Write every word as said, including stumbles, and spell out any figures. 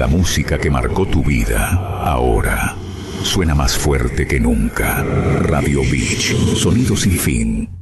La música que marcó tu vida, ahora suena más fuerte que nunca. Radio Beach, sonido sin fin.